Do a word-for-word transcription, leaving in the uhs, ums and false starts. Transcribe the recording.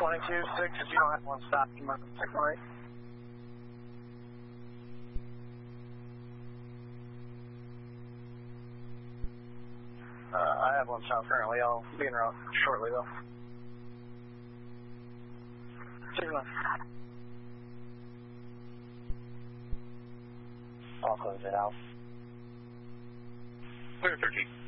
twenty-two six zero at one stop, you might take right. Uh, I have one south currently. I'll be en route shortly though. Signal. I'll close it out. Clear thirteen.